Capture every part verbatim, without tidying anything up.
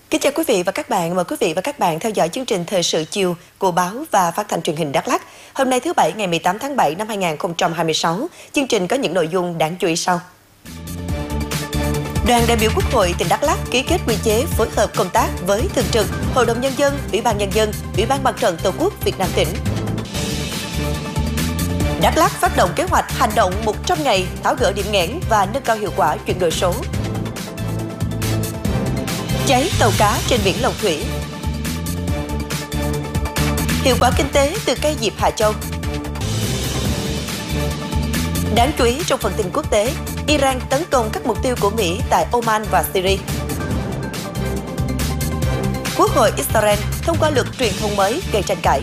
Kính chào quý vị và các bạn, mời quý vị và các bạn theo dõi chương trình Thời sự chiều của báo và phát thanh truyền hình Đắk Lắk. Hôm nay thứ Bảy ngày mười tám tháng bảy năm hai nghìn không trăm hai mươi sáu, chương trình có những nội dung đáng chú ý sau. Đoàn đại biểu Quốc hội tỉnh Đắk Lắk ký kết quy chế phối hợp công tác với Thường trực Hội đồng Nhân dân, Ủy ban Nhân dân, Ủy ban Mặt trận Tổ quốc Việt Nam tỉnh. Đắk Lắk phát động kế hoạch hành động một trăm ngày tháo gỡ điểm nghẽn và nâng cao hiệu quả chuyển đổi số. Cháy tàu cá trên biển Long Thủy. Hiệu quả kinh tế từ cây diệp Hà Châu. Đáng chú ý trong phần tin quốc tế, Iran tấn công các mục tiêu của Mỹ tại Oman và Syria. Quốc hội Israel thông qua luật truyền thông mới gây tranh cãi.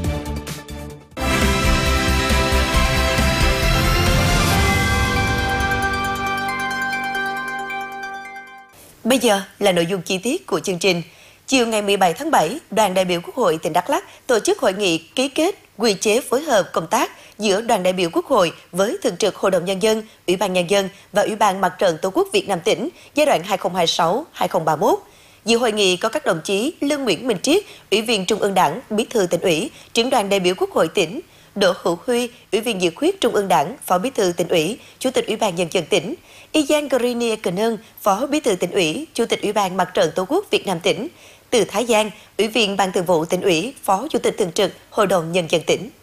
Bây giờ là nội dung chi tiết của chương trình. Chiều ngày mười bảy tháng bảy, đoàn đại biểu Quốc hội tỉnh Đắk Lắk tổ chức hội nghị ký kết quy chế phối hợp công tác giữa đoàn đại biểu Quốc hội với Thường trực Hội đồng Nhân dân, Ủy ban Nhân dân và Ủy ban Mặt trận Tổ quốc Việt Nam tỉnh giai đoạn hai nghìn không trăm hai mươi sáu đến hai nghìn không trăm ba mươi mốt. Dự hội nghị có các đồng chí Lương Nguyễn Minh Triết, Ủy viên Trung ương Đảng, Bí thư Tỉnh ủy, Trưởng đoàn đại biểu Quốc hội tỉnh; Đỗ Hữu Huy, Ủy viên Dự khuyết Trung ương Đảng, Phó Bí thư Tỉnh ủy, Chủ tịch Ủy ban Nhân dân tỉnh; Ijan Grinier Cơn, Phó Bí thư Tỉnh ủy, Chủ tịch Ủy ban Mặt trận Tổ quốc Việt Nam tỉnh; Từ Thái Giang, Ủy viên Ban Thường vụ Tỉnh ủy, Phó Chủ tịch Thường trực Hội đồng Nhân dân tỉnh.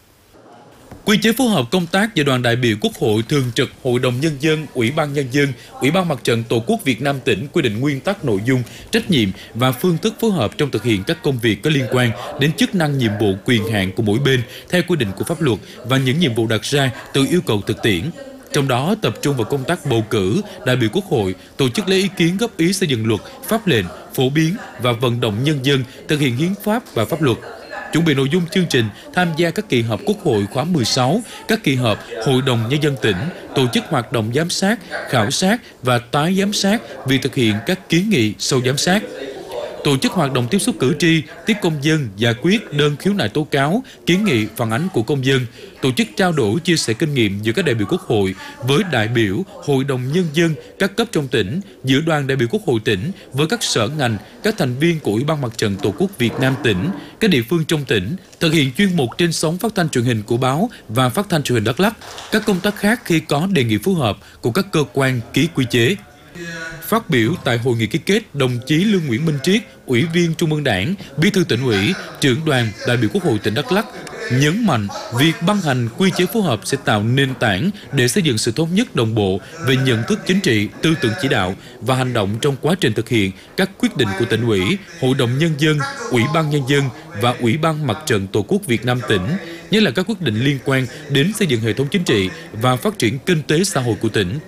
Quy chế phối hợp công tác giữa đoàn đại biểu Quốc hội, Thường trực Hội đồng Nhân dân, Ủy ban Nhân dân, Ủy ban Mặt trận Tổ quốc Việt Nam tỉnh quy định nguyên tắc, nội dung, trách nhiệm và phương thức phối hợp trong thực hiện các công việc có liên quan đến chức năng, nhiệm vụ, quyền hạn của mỗi bên theo quy định của pháp luật và những nhiệm vụ đặt ra từ yêu cầu thực tiễn. Trong đó tập trung vào công tác bầu cử đại biểu Quốc hội, tổ chức lấy ý kiến góp ý xây dựng luật, pháp lệnh, phổ biến và vận động nhân dân thực hiện hiến pháp và pháp luật. Chuẩn bị nội dung chương trình, tham gia các kỳ họp Quốc hội khóa mười sáu, các kỳ họp Hội đồng Nhân dân tỉnh, tổ chức hoạt động giám sát, khảo sát và tái giám sát việc thực hiện các kiến nghị sau giám sát. Tổ chức hoạt động tiếp xúc cử tri, tiếp công dân, giải quyết đơn khiếu nại tố cáo, kiến nghị phản ánh của công dân. Tổ chức trao đổi, chia sẻ kinh nghiệm giữa các đại biểu Quốc hội với đại biểu Hội đồng Nhân dân các cấp trong tỉnh, giữa đoàn đại biểu Quốc hội tỉnh với các sở ngành, các thành viên của Ủy ban Mặt trận Tổ quốc Việt Nam tỉnh, các địa phương trong tỉnh, thực hiện chuyên mục trên sóng phát thanh truyền hình của báo và phát thanh truyền hình Đắk Lắk, các công tác khác khi có đề nghị phối hợp của các cơ quan ký quy chế. Phát biểu tại hội nghị ký kết, đồng chí Lương Nguyễn Minh Triết, Ủy viên Trung ương Đảng, Bí thư Tỉnh ủy, Trưởng đoàn đại biểu Quốc hội tỉnh Đắk Lắk nhấn mạnh việc ban hành quy chế phối hợp sẽ tạo nền tảng để xây dựng sự thống nhất đồng bộ về nhận thức chính trị, tư tưởng chỉ đạo và hành động trong quá trình thực hiện các quyết định của Tỉnh ủy, Hội đồng Nhân dân, Ủy ban Nhân dân và Ủy ban Mặt trận Tổ quốc Việt Nam tỉnh, nhất là các quyết định liên quan đến xây dựng hệ thống chính trị và phát triển kinh tế xã hội của tỉnh.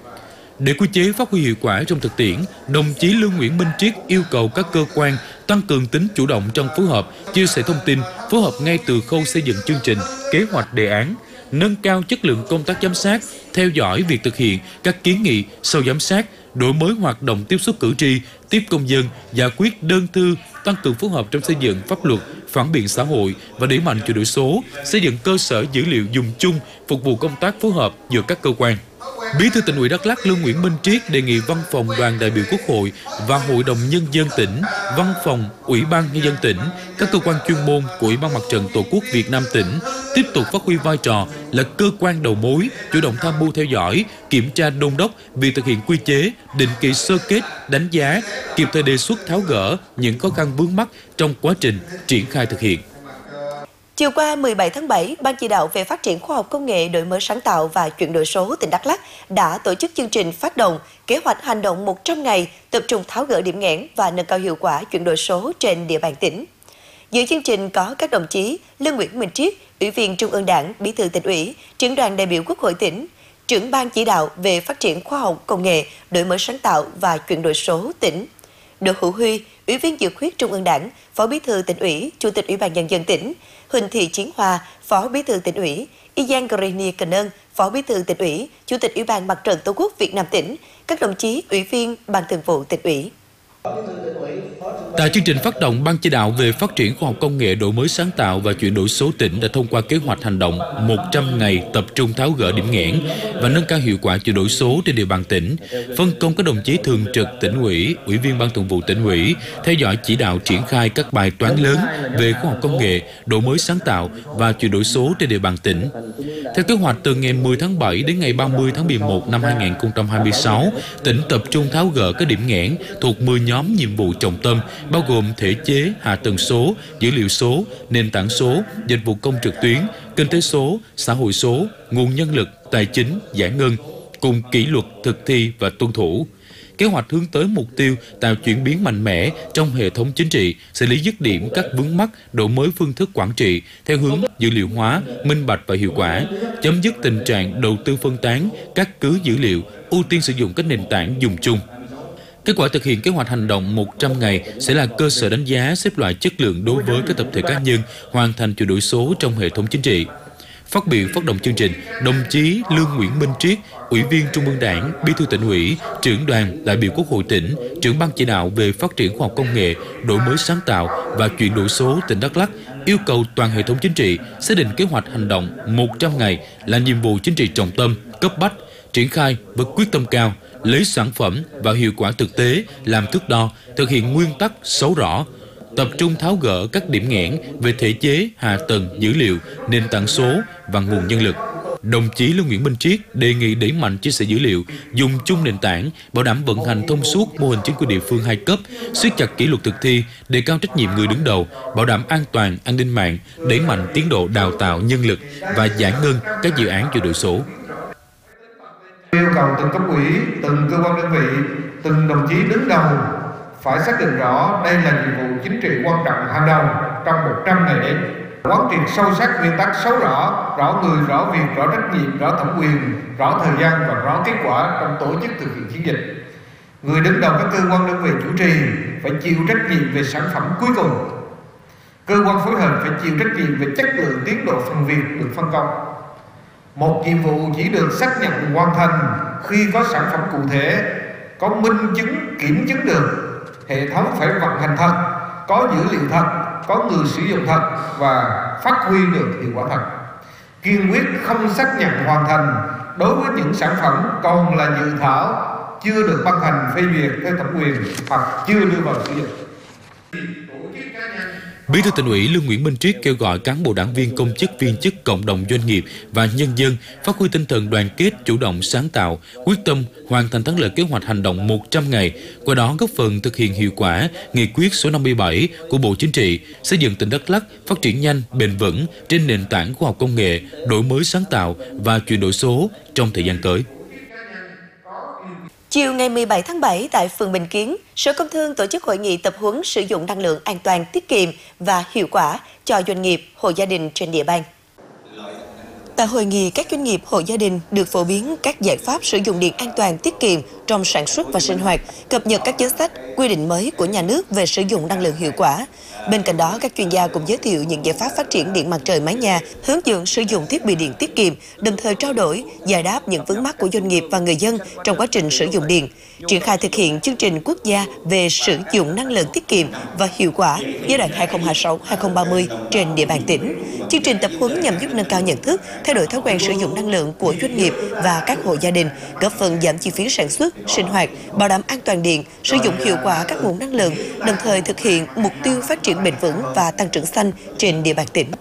Để quy chế phát huy hiệu quả trong thực tiễn, đồng chí Lương Nguyễn Minh Triết yêu cầu các cơ quan tăng cường tính chủ động trong phối hợp, chia sẻ thông tin, phối hợp ngay từ khâu xây dựng chương trình, kế hoạch, đề án, nâng cao chất lượng công tác giám sát, theo dõi việc thực hiện các kiến nghị sau giám sát, đổi mới hoạt động tiếp xúc cử tri, tiếp công dân, giải quyết đơn thư, tăng cường phối hợp trong xây dựng pháp luật, phản biện xã hội và đẩy mạnh chuyển đổi số, xây dựng cơ sở dữ liệu dùng chung phục vụ công tác phối hợp giữa các cơ quan. Bí thư Tỉnh ủy Đắk Lắk Lương Nguyễn Minh Triết đề nghị Văn phòng Đoàn đại biểu Quốc hội và Hội đồng Nhân dân tỉnh, Văn phòng Ủy ban Nhân dân tỉnh, các cơ quan chuyên môn của Ủy ban Mặt trận Tổ quốc Việt Nam tỉnh tiếp tục phát huy vai trò là cơ quan đầu mối, chủ động tham mưu theo dõi, kiểm tra đôn đốc việc thực hiện quy chế, định kỳ sơ kết, đánh giá, kịp thời đề xuất tháo gỡ những khó khăn vướng mắc trong quá trình triển khai thực hiện. Chiều qua mười bảy tháng bảy, Ban chỉ đạo về phát triển khoa học công nghệ, đổi mới sáng tạo và chuyển đổi số tỉnh Đắk Lắk đã tổ chức chương trình phát động kế hoạch hành động một trăm ngày tập trung tháo gỡ điểm nghẽn và nâng cao hiệu quả chuyển đổi số trên địa bàn tỉnh. Dự chương trình có các đồng chí Lương Nguyễn Minh Triết, Ủy viên Trung ương Đảng, Bí thư Tỉnh ủy, Trưởng đoàn đại biểu Quốc hội tỉnh, Trưởng Ban chỉ đạo về phát triển khoa học công nghệ, đổi mới sáng tạo và chuyển đổi số tỉnh; Đỗ Hữu Huy, Ủy viên Dự khuyết Trung ương Đảng, Phó Bí thư Tỉnh ủy, Chủ tịch Ủy ban Nhân dân tỉnh; Huỳnh Thị Chiến Hoa, Phó Bí thư Tỉnh ủy; Ijan Grinier Cơn, Phó Bí thư Tỉnh ủy, Chủ tịch Ủy ban Mặt trận Tổ quốc Việt Nam tỉnh; các đồng chí Ủy viên Ban Thường vụ Tỉnh ủy. Tại chương trình phát động, Ban chỉ đạo về phát triển khoa học công nghệ, đổi mới sáng tạo và chuyển đổi số tỉnh đã thông qua kế hoạch hành động một trăm ngày tập trung tháo gỡ điểm nghẽn và nâng cao hiệu quả chuyển đổi số trên địa bàn tỉnh, phân công các đồng chí thường trực tỉnh ủy, ủy viên Ban thường vụ tỉnh ủy theo dõi chỉ đạo triển khai các bài toán lớn về khoa học công nghệ, đổi mới sáng tạo và chuyển đổi số trên địa bàn tỉnh. Theo kế hoạch, từ ngày mười tháng bảy đến ngày ba mươi tháng mười một năm hai nghìn không trăm hai mươi sáu, tỉnh tập trung tháo gỡ các điểm nghẽn thuộc mười nhóm nhiệm vụ trọng tâm, bao gồm thể chế, hạ tầng số, dữ liệu số, nền tảng số, dịch vụ công trực tuyến, kinh tế số, xã hội số, nguồn nhân lực, tài chính, giải ngân, cùng kỷ luật thực thi và tuân thủ. Kế hoạch hướng tới mục tiêu tạo chuyển biến mạnh mẽ trong hệ thống chính trị, xử lý dứt điểm các vướng mắc, đổi mới phương thức quản trị theo hướng dữ liệu hóa, minh bạch và hiệu quả, chấm dứt tình trạng đầu tư phân tán, cắt cứ dữ liệu, ưu tiên sử dụng các nền tảng dùng chung. Kết quả thực hiện kế hoạch hành động một trăm ngày sẽ là cơ sở đánh giá xếp loại chất lượng đối với các tập thể cá nhân hoàn thành chuyển đổi số trong hệ thống chính trị. Phát biểu phát động chương trình, đồng chí Lương Nguyễn Minh Triết, Ủy viên Trung ương Đảng, Bí thư Tỉnh ủy, trưởng đoàn đại biểu Quốc hội tỉnh, trưởng Ban chỉ đạo về phát triển khoa học công nghệ, đổi mới sáng tạo và chuyển đổi số tỉnh Đắk Lắk yêu cầu toàn hệ thống chính trị xác định kế hoạch hành động một trăm ngày là nhiệm vụ chính trị trọng tâm, cấp bách, triển khai với quyết tâm cao, lấy sản phẩm và hiệu quả thực tế làm thước đo, thực hiện nguyên tắc sáu rõ, tập trung tháo gỡ các điểm nghẽn về thể chế, hạ tầng, dữ liệu, nền tảng số và nguồn nhân lực. Đồng chí Lương Nguyễn Minh Triết đề nghị đẩy mạnh chia sẻ dữ liệu, dùng chung nền tảng, bảo đảm vận hành thông suốt mô hình chính quyền địa phương hai cấp, siết chặt kỷ luật thực thi, đề cao trách nhiệm người đứng đầu, bảo đảm an toàn, an ninh mạng, đẩy mạnh tiến độ đào tạo nhân lực và giải ngân các dự án chuyển đổi số. Yêu cầu từng cấp ủy, từng cơ quan đơn vị, từng đồng chí đứng đầu phải xác định rõ đây là nhiệm vụ chính trị quan trọng hàng đầu trong một trăm ngày đến. Quán triệt sâu sắc nguyên tắc sáu rõ, rõ người, rõ việc, rõ trách nhiệm, rõ thẩm quyền, rõ thời gian và rõ kết quả trong tổ chức thực hiện chiến dịch. Người đứng đầu các cơ quan đơn vị chủ trì phải chịu trách nhiệm về sản phẩm cuối cùng. Cơ quan phối hợp phải chịu trách nhiệm về chất lượng tiến độ phần việc được phân công. Một nhiệm vụ chỉ được xác nhận hoàn thành khi có sản phẩm cụ thể, có minh chứng, kiểm chứng được, hệ thống phải vận hành thật, có dữ liệu thật, có người sử dụng thật và phát huy được hiệu quả thật. Kiên quyết không xác nhận hoàn thành đối với những sản phẩm còn là dự thảo, chưa được ban hành phê duyệt theo thẩm quyền hoặc chưa đưa vào sử dụng. Bí thư Tỉnh ủy Lương Nguyễn Minh Triết kêu gọi cán bộ đảng viên, công chức, viên chức, cộng đồng doanh nghiệp và nhân dân phát huy tinh thần đoàn kết, chủ động, sáng tạo, quyết tâm hoàn thành thắng lợi kế hoạch hành động một trăm ngày, qua đó góp phần thực hiện hiệu quả nghị quyết số năm mươi bảy của Bộ Chính trị, xây dựng tỉnh Đắk Lắk phát triển nhanh, bền vững trên nền tảng khoa học công nghệ, đổi mới sáng tạo và chuyển đổi số trong thời gian tới. Chiều ngày mười bảy tháng bảy tại phường Bình Kiến, Sở Công Thương tổ chức hội nghị tập huấn sử dụng năng lượng an toàn, tiết kiệm và hiệu quả cho doanh nghiệp, hộ gia đình trên địa bàn. Tại hội nghị, các doanh nghiệp, hộ gia đình được phổ biến các giải pháp sử dụng điện an toàn, tiết kiệm trong sản xuất và sinh hoạt, cập nhật các chính sách, quy định mới của nhà nước về sử dụng năng lượng hiệu quả. Bên cạnh đó, các chuyên gia cũng giới thiệu những giải pháp phát triển điện mặt trời mái nhà, hướng dẫn sử dụng thiết bị điện tiết kiệm, đồng thời trao đổi, giải đáp những vướng mắc của doanh nghiệp và người dân trong quá trình sử dụng điện. Triển khai thực hiện chương trình quốc gia về sử dụng năng lượng tiết kiệm và hiệu quả giai đoạn hai nghìn không trăm hai mươi sáu đến hai nghìn không trăm ba mươi trên địa bàn tỉnh. Chương trình tập huấn nhằm giúp nâng cao nhận thức, thay đổi thói quen sử dụng năng lượng của doanh nghiệp và các hộ gia đình, góp phần giảm chi phí sản xuất, sinh hoạt, bảo đảm an toàn điện, sử dụng hiệu quả các nguồn năng lượng, đồng thời thực hiện mục tiêu phát triển bền vững và tăng trưởng xanh trên địa bàn tỉnh.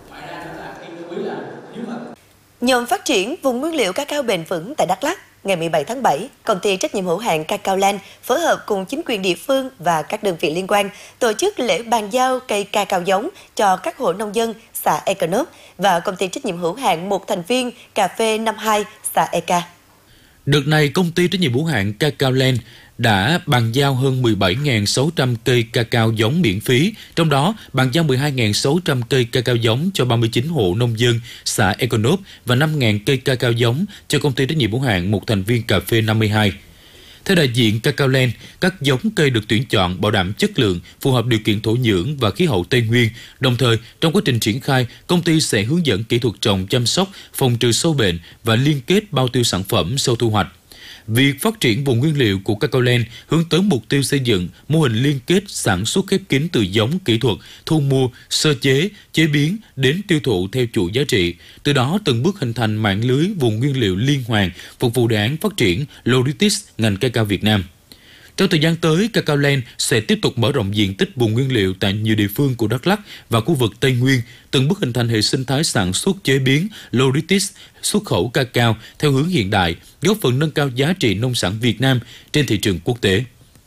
Nhóm phát triển vùng nguyên liệu cacao bền vững tại Đắk Lắk, ngày mười bảy tháng bảy, công ty trách nhiệm hữu hạn Cacao Land phối hợp cùng chính quyền địa phương và các đơn vị liên quan tổ chức lễ bàn giao cây cacao giống cho các hộ nông dân xã Econop và công ty trách nhiệm hữu hạn một thành viên cà phê năm hai xã Eka. Đợt này, công ty trách nhiệm hữu hạn Cacao Land đã bàn giao hơn mười bảy nghìn sáu trăm cây cacao giống miễn phí, trong đó bàn giao mười hai nghìn sáu trăm cây cacao giống cho ba mươi chín hộ nông dân xã Econop và năm nghìn cây cacao giống cho công ty trách nhiệm hữu hạn một thành viên cà phê năm mươi hai. Theo đại diện Cacao Land, các giống cây được tuyển chọn bảo đảm chất lượng, phù hợp điều kiện thổ nhưỡng và khí hậu Tây Nguyên. Đồng thời, trong quá trình triển khai, công ty sẽ hướng dẫn kỹ thuật trồng, chăm sóc, phòng trừ sâu bệnh và liên kết bao tiêu sản phẩm sau thu hoạch. việc phát triển vùng nguyên liệu của Cacaoland hướng tới mục tiêu xây dựng mô hình liên kết sản xuất khép kín từ giống, kỹ thuật, thu mua, sơ chế, chế biến đến tiêu thụ theo chuỗi giá trị. Từ đó từng bước hình thành mạng lưới vùng nguyên liệu liên hoàn phục vụ đề án phát triển logistics ngành cacao Việt Nam. Trong thời gian tới, Cacaoland sẽ tiếp tục mở rộng diện tích vùng nguyên liệu tại nhiều địa phương của Đắk Lắk và khu vực Tây Nguyên, từng bước hình thành hệ sinh thái sản xuất, chế biến, logistics, xuất khẩu cacao theo hướng hiện đại, góp phần nâng cao giá trị nông sản Việt Nam trên thị trường quốc tế.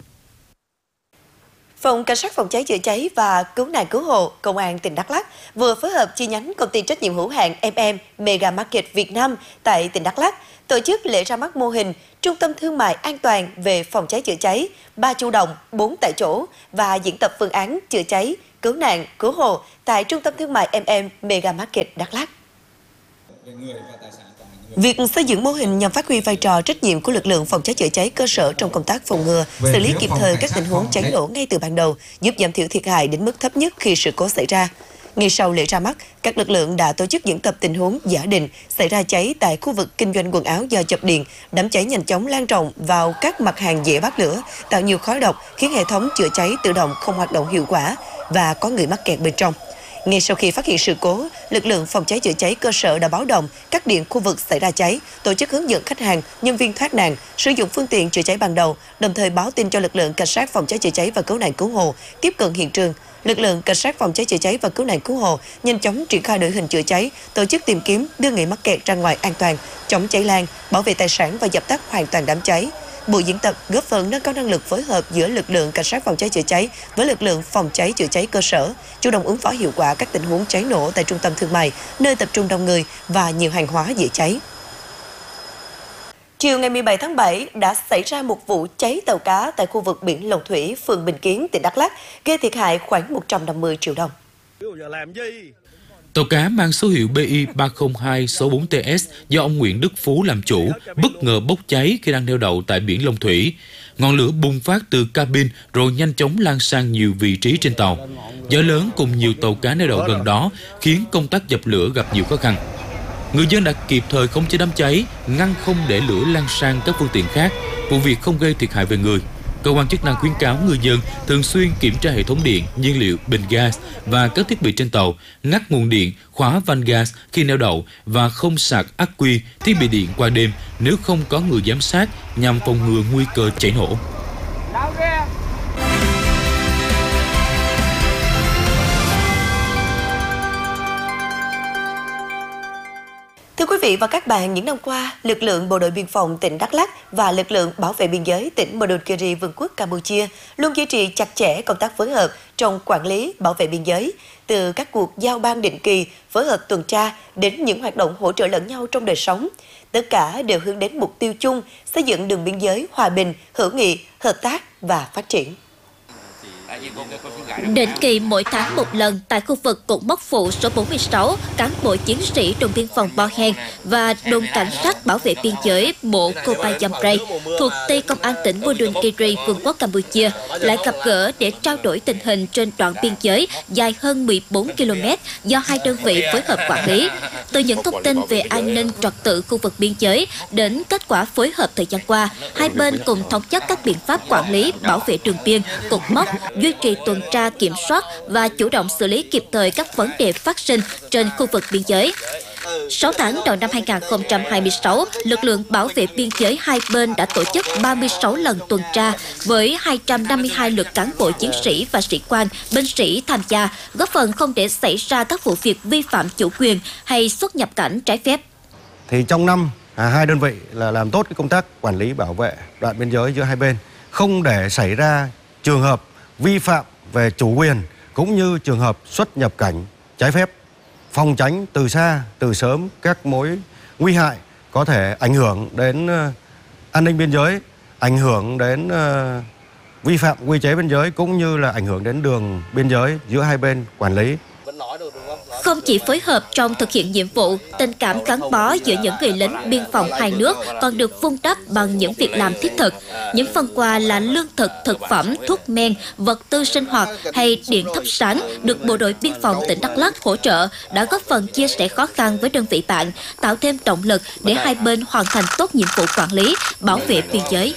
Phòng Cảnh sát phòng cháy chữa cháy và cứu nạn cứu hộ Công an tỉnh Đắk Lắk vừa phối hợp chi nhánh công ty trách nhiệm hữu hạn em em Mega Market Việt Nam tại tỉnh Đắk Lắk tổ chức lễ ra mắt mô hình Trung tâm Thương mại an toàn về phòng cháy chữa cháy, ba chủ động, bốn tại chỗ và diễn tập phương án chữa cháy, cứu nạn, cứu hộ tại Trung tâm Thương mại em em Mega Market Đắk Lắk. Việc xây dựng mô hình nhằm phát huy vai trò trách nhiệm của lực lượng phòng cháy chữa cháy cơ sở trong công tác phòng ngừa, xử lý kịp thời các tình huống cháy nổ ngay từ ban đầu, giúp giảm thiểu thiệt hại đến mức thấp nhất khi sự cố xảy ra. Ngay sau lễ ra mắt, các lực lượng đã tổ chức diễn tập tình huống giả định xảy ra cháy tại khu vực kinh doanh quần áo do chập điện, đám cháy nhanh chóng lan rộng vào các mặt hàng dễ bắt lửa, tạo nhiều khói độc khiến hệ thống chữa cháy tự động không hoạt động hiệu quả và có người mắc kẹt bên trong. Ngay sau khi phát hiện sự cố, lực lượng phòng cháy chữa cháy cơ sở đã báo động cắt điện khu vực xảy ra cháy, tổ chức hướng dẫn khách hàng, nhân viên thoát nạn, sử dụng phương tiện chữa cháy ban đầu, đồng thời báo tin cho lực lượng cảnh sát phòng cháy chữa cháy và cứu nạn cứu hộ tiếp cận hiện trường. Lực lượng cảnh sát phòng cháy chữa cháy và cứu nạn cứu hộ nhanh chóng triển khai đội hình chữa cháy, tổ chức tìm kiếm đưa người mắc kẹt ra ngoài an toàn, chống cháy lan, bảo vệ tài sản và dập tắt hoàn toàn đám cháy. Buổi diễn tập góp phần nâng cao năng lực phối hợp giữa lực lượng cảnh sát phòng cháy chữa cháy với lực lượng phòng cháy chữa cháy cơ sở, chủ động ứng phó hiệu quả các tình huống cháy nổ tại trung tâm thương mại, nơi tập trung đông người và nhiều hàng hóa dễ cháy. Chiều ngày mười bảy tháng bảy đã xảy ra một vụ cháy tàu cá tại khu vực biển Lồng Thủy, phường Bình Kiến, tỉnh Đắk Lắk, gây thiệt hại khoảng một trăm năm mươi triệu đồng. Tàu cá mang số hiệu B I ba không hai sáu bốn T S do ông Nguyễn Đức Phú làm chủ bất ngờ bốc cháy khi đang neo đậu tại biển Lồng Thủy. Ngọn lửa bùng phát từ cabin rồi nhanh chóng lan sang nhiều vị trí trên tàu. Gió lớn cùng nhiều tàu cá neo đậu gần đó khiến công tác dập lửa gặp nhiều khó khăn. Người dân đã kịp thời khống chế đám cháy, ngăn không để lửa lan sang các phương tiện khác. Vụ việc không gây thiệt hại về người. Cơ quan chức năng khuyến cáo người dân thường xuyên kiểm tra hệ thống điện, nhiên liệu, bình gas và các thiết bị trên tàu, ngắt nguồn điện, khóa van gas khi neo đậu và không sạc ắc quy, thiết bị điện qua đêm nếu không có người giám sát nhằm phòng ngừa nguy cơ cháy nổ. Thưa quý vị và các bạn, những năm qua, lực lượng Bộ đội Biên phòng tỉnh Đắk Lắk và lực lượng bảo vệ biên giới tỉnh Madurkiri, Vương quốc Campuchia luôn duy trì chặt chẽ công tác phối hợp trong quản lý bảo vệ biên giới, từ các cuộc giao ban định kỳ, phối hợp tuần tra đến những hoạt động hỗ trợ lẫn nhau trong đời sống. Tất cả đều hướng đến mục tiêu chung xây dựng đường biên giới hòa bình, hữu nghị, hợp tác và phát triển. Định kỳ mỗi tháng một lần tại khu vực cột mốc phụ số bốn mươi sáu, cán bộ chiến sĩ đồn biên phòng Bo Hen và đồn cảnh sát bảo vệ biên giới bộ Kopay Jamray thuộc Ty Công an tỉnh Madurkiri, Vương quốc Campuchia lại gặp gỡ để trao đổi tình hình trên đoạn biên giới dài hơn mười bốn ki lô mét do hai đơn vị phối hợp quản lý. Từ những thông tin về an ninh trật tự khu vực biên giới đến kết quả phối hợp thời gian qua, hai bên cùng thống nhất các biện pháp quản lý bảo vệ đường biên, cột mốc, duy trì tuần tra kiểm soát và chủ động xử lý kịp thời các vấn đề phát sinh trên khu vực biên giới. sáu tháng đầu năm hai nghìn không trăm hai mươi sáu, lực lượng bảo vệ biên giới hai bên đã tổ chức ba mươi sáu lần tuần tra với hai trăm năm mươi hai lượt cán bộ chiến sĩ và sĩ quan, binh sĩ tham gia, góp phần không để xảy ra các vụ việc vi phạm chủ quyền hay xuất nhập cảnh trái phép. Thì trong năm, à, hai đơn vị là làm tốt cái công tác quản lý bảo vệ đoạn biên giới giữa hai bên, không để xảy ra trường hợp vi phạm về chủ quyền cũng như trường hợp xuất nhập cảnh trái phép, phòng tránh từ xa, từ sớm các mối nguy hại có thể ảnh hưởng đến uh, an ninh biên giới, ảnh hưởng đến uh, vi phạm quy chế biên giới cũng như là ảnh hưởng đến đường biên giới giữa hai bên quản lý. Không chỉ phối hợp trong thực hiện nhiệm vụ, tình cảm gắn bó giữa những người lính biên phòng hai nước còn được vun đắp bằng những việc làm thiết thực. Những phần quà là lương thực, thực phẩm, thuốc men, vật tư sinh hoạt hay điện thắp sáng được Bộ đội Biên phòng tỉnh Đắk Lắk hỗ trợ đã góp phần chia sẻ khó khăn với đơn vị bạn, tạo thêm động lực để hai bên hoàn thành tốt nhiệm vụ quản lý, bảo vệ biên giới.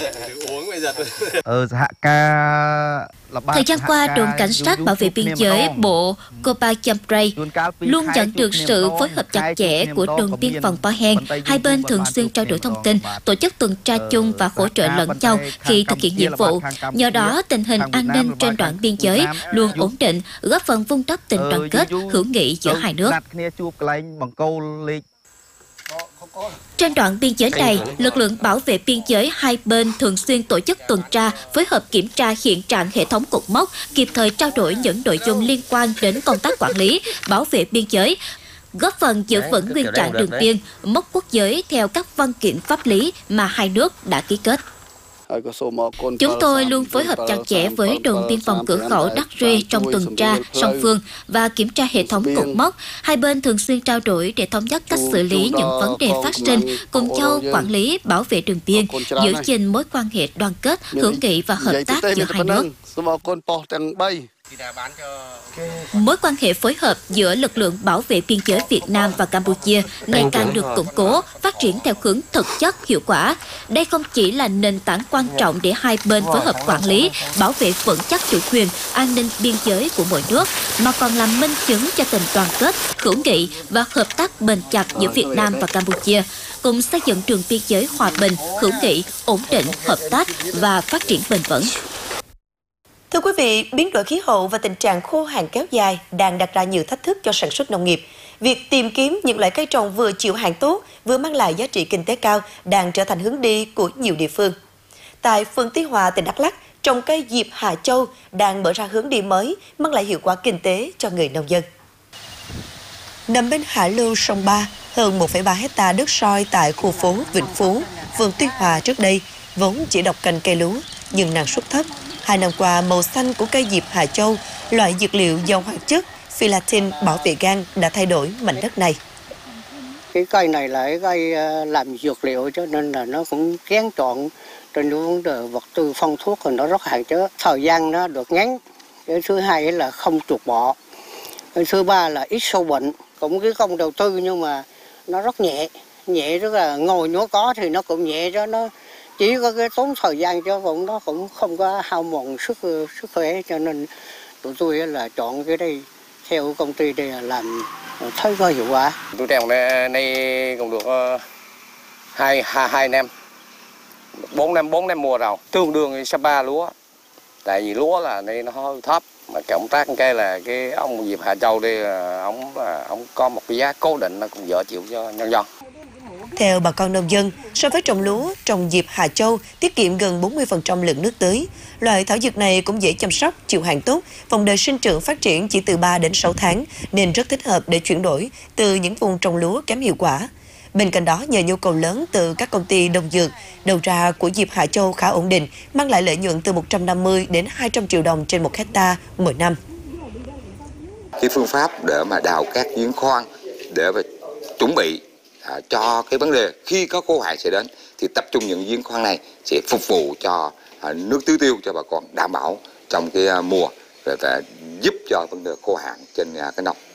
Thời gian qua, đồn cảnh sát bảo vệ biên giới bộ Kopa Jampray luôn nhận được sự phối hợp chặt chẽ của đồn biên phòng Po Hen. Hai bên thường xuyên trao đổi thông tin, tổ chức tuần tra chung và hỗ trợ lẫn nhau khi thực hiện nhiệm vụ. Nhờ đó, tình hình an ninh trên đoạn biên giới luôn ổn định, góp phần vun đắp tình đoàn kết, hữu nghị giữa hai nước. Trên đoạn biên giới này, lực lượng bảo vệ biên giới hai bên thường xuyên tổ chức tuần tra, phối hợp kiểm tra hiện trạng hệ thống cột mốc, kịp thời trao đổi những nội dung liên quan đến công tác quản lý, bảo vệ biên giới, góp phần giữ vững nguyên trạng đường biên, mốc quốc giới theo các văn kiện pháp lý mà hai nước đã ký kết. Chúng tôi luôn phối hợp chặt chẽ với đồn biên phòng cửa khẩu Đắk Rê trong tuần tra song phương và kiểm tra hệ thống cột mốc. Hai bên thường xuyên trao đổi để thống nhất cách xử lý những vấn đề phát sinh, cùng nhau quản lý, bảo vệ đường biên, giữ gìn mối quan hệ đoàn kết, hữu nghị và hợp tác giữa hai nước. Mối quan hệ phối hợp giữa lực lượng bảo vệ biên giới Việt Nam và Campuchia ngày càng được củng cố, phát triển theo hướng thực chất, hiệu quả. Đây không chỉ là nền tảng quan trọng để hai bên phối hợp quản lý, bảo vệ vững chắc chủ quyền, an ninh biên giới của mỗi nước, mà còn là minh chứng cho tình đoàn kết, hữu nghị và hợp tác bền chặt giữa Việt Nam và Campuchia, cùng xây dựng đường biên giới hòa bình, hữu nghị, ổn định, hợp tác và phát triển bền vững. Thưa quý vị, biến đổi khí hậu và tình trạng khô hạn kéo dài đang đặt ra nhiều thách thức cho sản xuất nông nghiệp. Việc tìm kiếm những loại cây trồng vừa chịu hạn tốt, vừa mang lại giá trị kinh tế cao đang trở thành hướng đi của nhiều địa phương. Tại phường Tuy Hòa, tỉnh Đắk Lắk, trồng cây diệp Hà Châu đang mở ra hướng đi mới, mang lại hiệu quả kinh tế cho người nông dân. Nằm bên hạ lưu sông Ba, hơn một phẩy ba héc ta đất soi tại khu phố Vĩnh Phú, phường Tuy Hòa trước đây vốn chỉ độc canh cây lúa nhưng năng suất thấp. Hai năm qua, màu xanh của cây diệp Hà Châu, loại dược liệu giàu hoạt chất filatin bảo vệ gan đã thay đổi mảnh đất này. Cái cây này là cái cây làm dược liệu cho nên là nó cũng kén chọn trên vấn đề vật tư phân thuốc thì nó rất hạn chế. Thời gian nó được ngắn. Cái thứ hai là không chuột bọ. Cái thứ ba là ít sâu bệnh. Cũng cái công đầu tư nhưng mà nó rất nhẹ. Nhẹ rất là ngồi nó có thì nó cũng nhẹ cho nó. Chỉ có cái tốn thời gian cho cũng nó cũng không có hao mòn sức sức khỏe cho nên tụi tôi là chọn cái đây theo công ty đây là làm thấy có hiệu quả. Tôi trồng này, này cũng được uh, hai hai hai năm, bốn năm bốn năm mùa rồi, tương đương Sapa lúa. Tại vì lúa là này nó hơi thấp mà cộng tác cái là cái ông Diệp Hà Châu đây là ông là ông có một cái giá cố định nó cũng dễ chịu cho nhân dân. Theo bà con nông dân, so với trồng lúa, trồng diệp Hà Châu tiết kiệm gần bốn mươi phần trăm lượng nước tưới. Loại thảo dược này cũng dễ chăm sóc, chịu hạn tốt, vòng đời sinh trưởng phát triển chỉ từ ba đến sáu tháng, nên rất thích hợp để chuyển đổi từ những vùng trồng lúa kém hiệu quả. Bên cạnh đó, nhờ nhu cầu lớn từ các công ty đông dược, đầu ra của diệp Hà Châu khá ổn định, mang lại lợi nhuận từ một trăm năm mươi đến hai trăm triệu đồng trên một hecta mỗi năm. Cái phương pháp để mà đào các giếng khoan để mà chuẩn bị À, cho cái vấn đề khi có khô hạn sẽ đến thì tập trung những giếng khoan này sẽ phục vụ cho à, nước tưới tiêu cho bà con đảm bảo trong cái à, mùa rồi và giúp cho vấn đề khô hạn trên à, cái nông.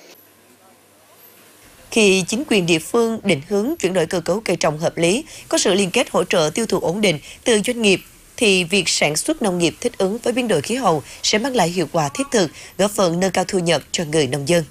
Khi chính quyền địa phương định hướng chuyển đổi cơ cấu cây trồng hợp lý, có sự liên kết hỗ trợ tiêu thụ ổn định từ doanh nghiệp, thì việc sản xuất nông nghiệp thích ứng với biến đổi khí hậu sẽ mang lại hiệu quả thiết thực, góp phần nâng cao thu nhập cho người nông dân.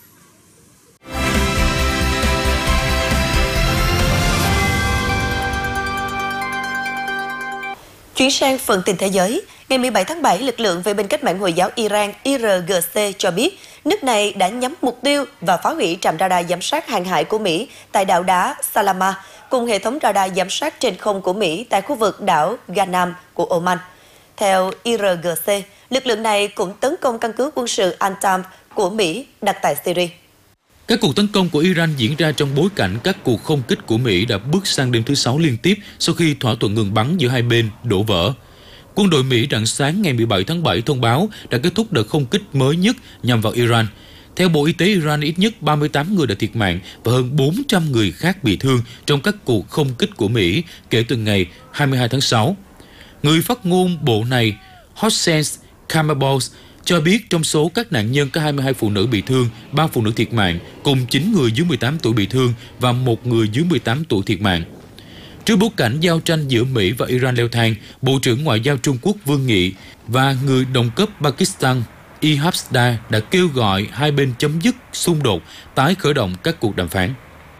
Chuyển sang phần tin thế giới, ngày mười bảy tháng bảy, lực lượng vệ binh cách mạng Hồi giáo Iran I R G C cho biết nước này đã nhắm mục tiêu và phá hủy trạm radar giám sát hàng hải của Mỹ tại đảo đá Salama, cùng hệ thống radar giám sát trên không của Mỹ tại khu vực đảo Ghanam của Oman. Theo I R G C, lực lượng này cũng tấn công căn cứ quân sự Antam của Mỹ đặt tại Syria. Các cuộc tấn công của Iran diễn ra trong bối cảnh các cuộc không kích của Mỹ đã bước sang đêm thứ Sáu liên tiếp sau khi thỏa thuận ngừng bắn giữa hai bên đổ vỡ. Quân đội Mỹ rạng sáng ngày mười bảy tháng bảy thông báo đã kết thúc đợt không kích mới nhất nhằm vào Iran. Theo Bộ Y tế Iran, ít nhất ba mươi tám người đã thiệt mạng và hơn bốn trăm người khác bị thương trong các cuộc không kích của Mỹ kể từ ngày hai mươi hai tháng sáu. Người phát ngôn bộ này, Hossein Kamerboz, cho biết trong số các nạn nhân có hai mươi hai phụ nữ bị thương, ba phụ nữ thiệt mạng, cùng chín người dưới mười tám tuổi bị thương và một người dưới mười tám tuổi thiệt mạng. Trước bối cảnh giao tranh giữa Mỹ và Iran leo thang, Bộ trưởng Ngoại giao Trung Quốc Vương Nghị và người đồng cấp Pakistan Ihab-Shah đã kêu gọi hai bên chấm dứt xung đột, tái khởi động các cuộc đàm phán.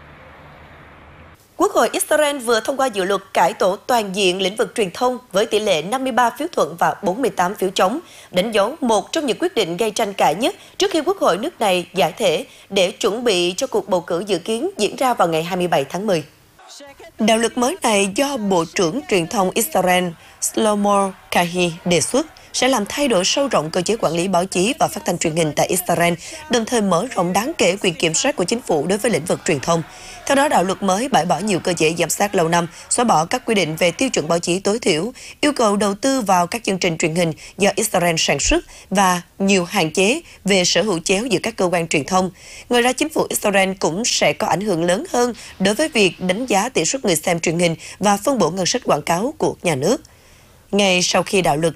Quốc hội Israel vừa thông qua dự luật cải tổ toàn diện lĩnh vực truyền thông với tỷ lệ năm mươi ba phiếu thuận và bốn mươi tám phiếu chống, đánh dấu một trong những quyết định gây tranh cãi nhất trước khi Quốc hội nước này giải thể để chuẩn bị cho cuộc bầu cử dự kiến diễn ra vào ngày hai mươi bảy tháng mười. Đạo luật mới này do Bộ trưởng Truyền thông Israel Shlomo Kahi đề xuất sẽ làm thay đổi sâu rộng cơ chế quản lý báo chí và phát thanh truyền hình tại Israel, đồng thời mở rộng đáng kể quyền kiểm soát của chính phủ đối với lĩnh vực truyền thông. Theo đó, đạo luật mới bãi bỏ nhiều cơ chế giám sát lâu năm, xóa bỏ các quy định về tiêu chuẩn báo chí tối thiểu, yêu cầu đầu tư vào các chương trình truyền hình do Israel sản xuất và nhiều hạn chế về sở hữu chéo giữa các cơ quan truyền thông. Ngoài ra, chính phủ Israel cũng sẽ có ảnh hưởng lớn hơn đối với việc đánh giá tỷ suất người xem truyền hình và phân bổ ngân sách quảng cáo của nhà nước. Ngay sau khi đạo luật